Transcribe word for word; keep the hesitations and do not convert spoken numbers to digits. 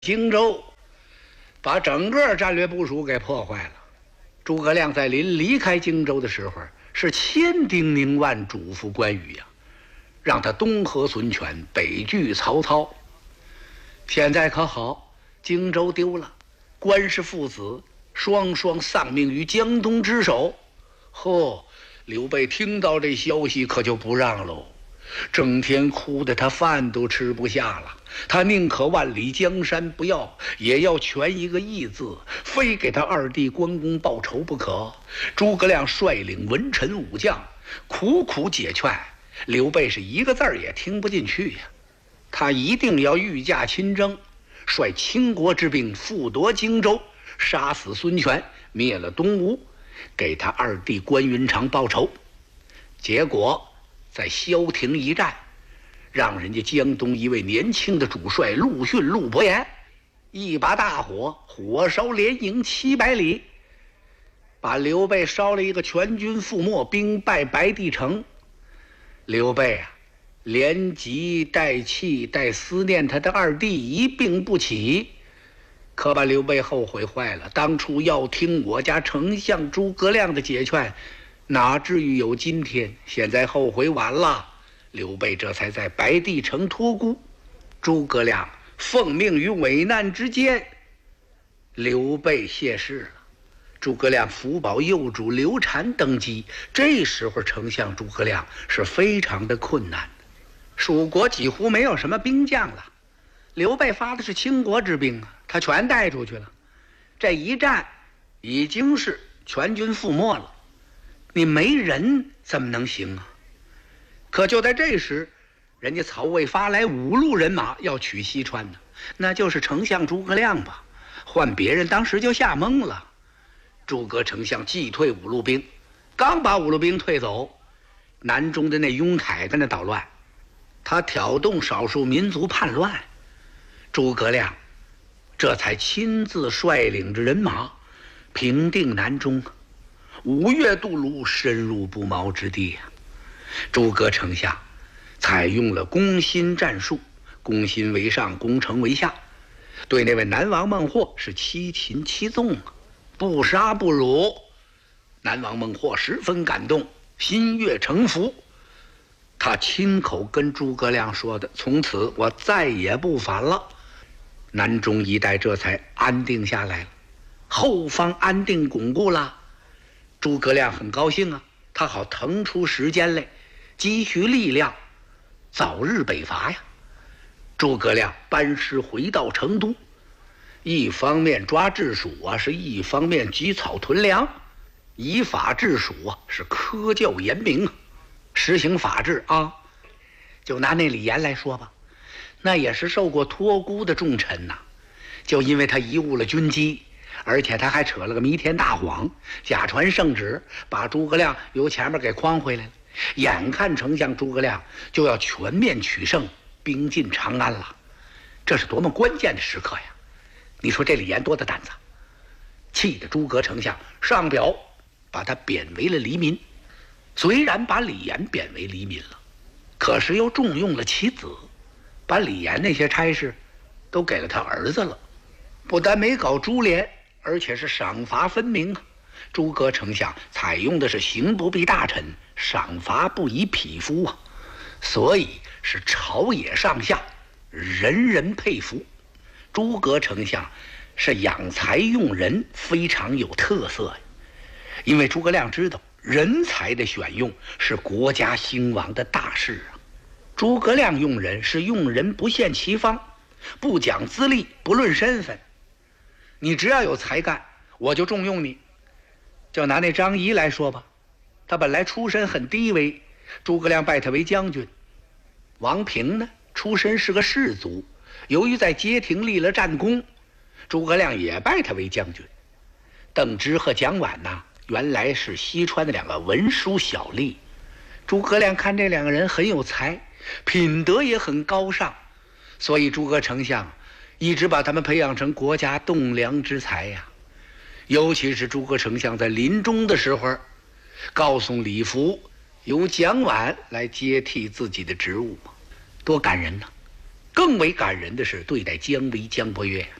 荆州，把整个战略部署给破坏了。诸葛亮在临离开荆州的时候，是千叮咛万嘱咐关羽呀、啊，让他东和孙权，北拒曹操。现在可好，荆州丢了，关氏父子双双丧命于江东之手。呵，刘备听到这消息可就不让喽，整天哭得他饭都吃不下了。他宁可万里江山不要，也要全一个义字，非给他二弟关公报仇不可。诸葛亮率领文臣武将苦苦解劝，刘备是一个字儿也听不进去呀。他一定要御驾亲征，率倾国之兵复夺荆州，杀死孙权，灭了东吴，给他二弟关云长报仇。结果在萧亭一战，让人家江东一位年轻的主帅陆逊陆伯言一把大火，火烧连营七百里，把刘备烧了一个全军覆没，兵败白帝城。刘备啊，连急带气带思念他的二弟一病不起，可把刘备后悔坏了。当初要听我家丞相诸葛亮的解劝，哪至于有今天？现在后悔晚了。刘备这才在白帝城托孤，诸葛亮奉命于危难之间，刘备谢世了。诸葛亮辅保幼主刘禅登基，这时候丞相诸葛亮是非常的困难的，蜀国几乎没有什么兵将了。刘备发的是倾国之兵啊，他全带出去了。这一战已经是全军覆没了，你没人怎么能行啊？可就在这时，人家曹魏发来五路人马要取西川呢，那就是丞相诸葛亮吧？换别人当时就吓懵了。诸葛丞相击退五路兵，刚把五路兵退走，南中的那雍凯在那捣乱，他挑动少数民族叛乱。诸葛亮这才亲自率领着人马平定南中，五越渡泸，深入不毛之地啊。诸葛丞相采用了攻心战术，攻心为上，攻城为下，对那位南王孟获是七擒七纵啊，不杀不辱。南王孟获十分感动，心悦诚服。他亲口跟诸葛亮说的，从此我再也不反了。南中一带这才安定下来了，后方安定巩固了。诸葛亮很高兴啊，他好腾出时间来积蓄力量，早日北伐呀。诸葛亮班师回到成都，一方面抓治蜀啊，是一方面积草屯粮，以法治蜀啊，是科教严明啊，实行法治啊。就拿那李严来说吧，那也是受过托孤的重臣呐、啊，就因为他贻误了军机，而且他还扯了个弥天大谎，假传圣旨，把诸葛亮由前面给诓回来了。眼看丞相诸葛亮就要全面取胜，兵进长安了，这是多么关键的时刻呀！你说这李严多大胆子，气得诸葛丞相上表把他贬为了黎民。虽然把李严贬为黎民了，可是又重用了其子，把李严那些差事都给了他儿子了。不但没搞株连，而且是赏罚分明啊。诸葛丞相采用的是刑不避大臣，赏罚不以匹夫啊，所以是朝野上下人人佩服。诸葛丞相是养才用人非常有特色呀，因为诸葛亮知道人才的选用是国家兴亡的大事啊。诸葛亮用人是用人不限其方，不讲资历，不论身份，你只要有才干，我就重用你。就拿那张仪来说吧，他本来出身很低微，诸葛亮拜他为将军。王平呢，出身是个士族，由于在街亭立了战功，诸葛亮也拜他为将军。邓芝和蒋琬呐，原来是西川的两个文书小吏，诸葛亮看这两个人很有才，品德也很高尚，所以诸葛丞相一直把他们培养成国家栋梁之才呀。尤其是诸葛丞相在临终的时候，告诉李福由蒋琬来接替自己的职务，多感人呐！ 更为感人的是对待姜维、姜伯约。